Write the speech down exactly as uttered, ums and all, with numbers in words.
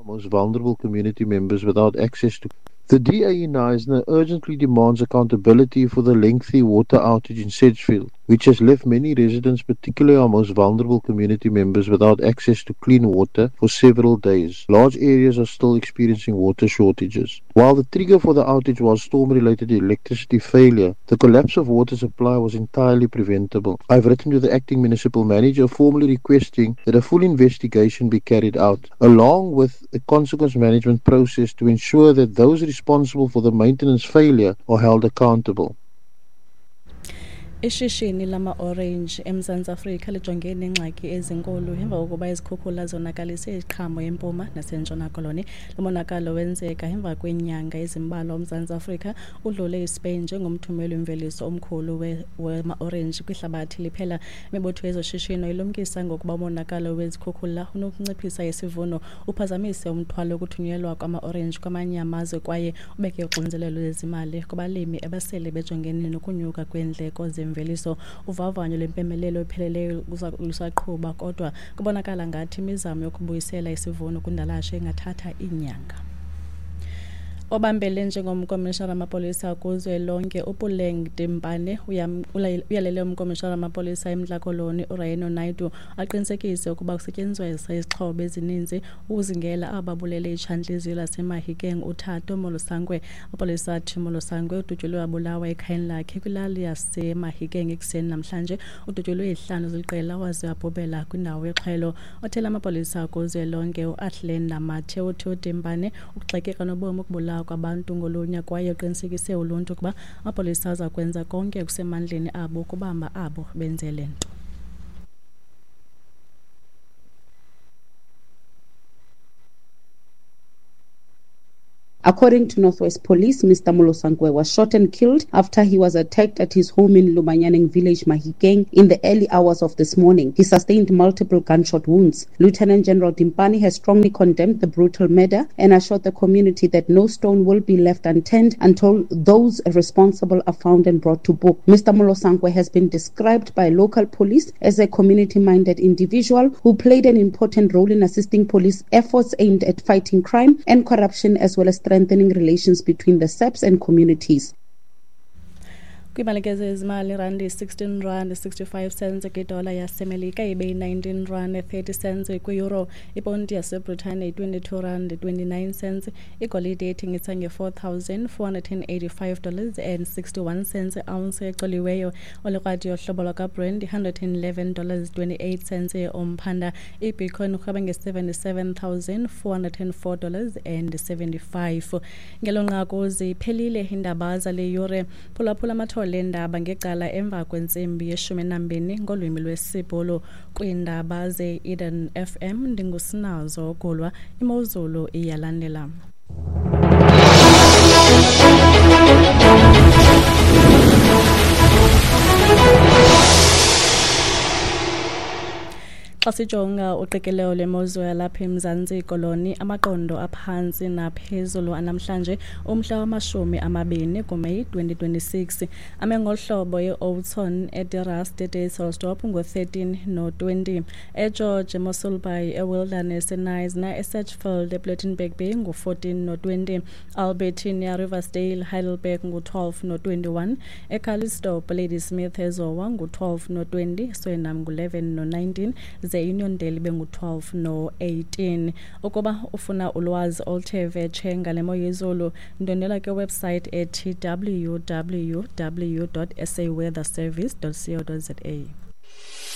our most vulnerable community members without access to. The D A in Knysna urgently demands accountability for the lengthy water outage in Sedgefield, which has left many residents, particularly our most vulnerable community members, without access to clean water for several days. Large areas are still experiencing water shortages. While the trigger for the outage was storm-related electricity failure, the collapse of water supply was entirely preventable. I've written to the acting municipal manager formally requesting that a full investigation be carried out, along with a consequence management process to ensure that those responsible for the maintenance failure are held accountable. Ishishini lama-orange eMzantsi Afrika lijongene neengxaki ezinkulu emva kokuba izikhukhula zonakalise iziqhamo empuma nasentshona koloni. Lo monakalo wenzeka emva kweenyanga ezimbalwa uMzantsi Afrika udlule iSpain njengomthumeli wemveliso omkhulu wema-orange kwihlabathi liphela. Imibutho yezoshishino ilumkisa ngokuba umonakalo wezikhukhula unokunciphisa isivuno, uphazamise umthwalo wokuthunyelwa kwama-orange kwamanye amazwe kwaye ubeke uxinzelelo lwezimali kubalimi abasele bejongene nokunyuka kweendleko zemveliso. Uvavanyo lwempumelelo epheleleyo lusaqhuba, kodwa kubonakala ngathi imizamo yokubuyisela isivuno kwindalashe ingathatha iinyanga. Obambele njengomkomishinala wamapolisa kuzwelonke uPuleng Dimpane uyalele umkomishinala wamapolisa eMntla Koloni uRayeno Naidu aqinisekise ukuba kusetyenziswa izixhobo ezininzi ukuzingela ababulele itshantliziyo laseMahikeng uThato Molosangwe. Apolisa athi Molosangwe udutyulwe wabulawa ekhayeni lakhe kwilali yaseMahikeng ekuseni namhlanje. Udutyulwe ihlanu ziliqela waze wabhubela kwindawo yexhwelo. Othela amapolisa kuzwelonke uAthlen Namathe uthi uDimpane ukugxekeka nobomi ukubulawa kwabantu ngolunya kwaye uqinisekise uluntu ukuba amapolisa aza kwenza konke kusemandleni abo ukubamba abo benze le nto. According to Northwest Police, Mister Molosangwe was shot and killed after he was attacked at his home in Lumanyaneng village, Mahikeng, in the early hours of this morning. He sustained multiple gunshot wounds. Lieutenant General Dimpane has strongly condemned the brutal murder and assured the community that no stone will be left unturned until those responsible are found and brought to book. Mister Molosangwe has been described by local police as a community-minded individual who played an important role in assisting police efforts aimed at fighting crime and corruption, as well as strengthening relations between the S A Ps and communities. Kwimalike zezimali randi sixteen rand sixty-five cents kwidola yasemelika ibe nineteen rand thirty cents kwi-euro. Iponti yaseBritane twenty-two rand twenty-nine cents. Igolide ethengisa nge-four thousand four hundred eighty-five dollars and sixty-one cents ounce exoliweyo. Olikrati yohlobo lwaka-Brent one hundred eleven dollars twenty-eight cents omphanda. Ibitcoin urhweba nge-seventy-seven thousand four hundred four dollars and seventy-five. Ngelo nqaku ziphelile iindaba zale yure. Phulaphula amathola lendaba ngecala emva kwentsimbi yeshumi nambini ngolwimi lwesibhulu kwiindaba ze-Eden F M. Ndingusinazo Ogolwa, imozulu iyalandela. Xa sijonga uqikelelo lwemozulu yalapha eMzantsi Koloni, amaqondo aphantsi naphezulu anamhlanje umhla wamashumi amabini kuMeyi twenty twenty-six. Ame ngohlobo e-Oudtshoorn, eDerast, eDayselsdorp ngo-thirteen no-twenty. eGeorge, eMossel-Bay, eWilderness, eKnysna, eSedgefield, ePlettenberg Bay ngo-fourteen no-twenty. Albertine, eRiversdale, Heidelberg ngo-twelve no-twenty-one. eCalistope, Ladysmith, eZowa ngo-twelve no-twenty. Swellendam ngo-eleven no-nineteen. ze-Uniondale bengu-twelve no-eighteen. Ukuba ufuna ulwazi oluthe vetshe ngale mo yezulu, ndondela kwiwebsite ethi w w w dot s a weather service dot co dot za.